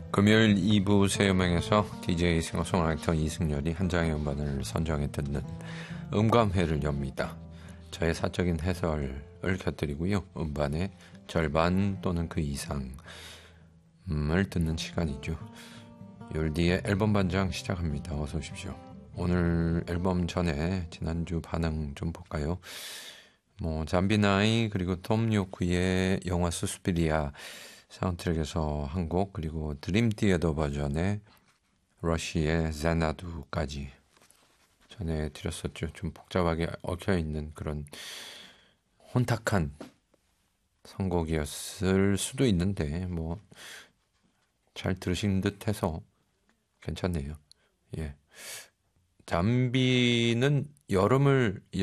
금요일 2부 새음악에서 DJ 싱어송라이터 이승열이 한 장의 음반을 선정해 듣는 음감회를 엽니다. 저의 사적인 해설을 곁들이고요. 음반의 절반 또는 그 이상을 듣는 시간이죠. 율디의 앨범 반장 시작합니다. 어서 오십시오. 오늘 앨범 전에 지난주 반응 좀 볼까요? 잠비나이 그리고 톰 요크의 영화 수스피리아 사운드트랙에서 한 곡, 그리고 드림 티에더 버전의 러쉬의 자나두까지 전해드렸었죠. 좀 복잡하게 얽혀있는 그런 혼탁한 선곡이었을 수도 있는데 잘 들으신 듯 해서 괜찮네요. 예. 잠비는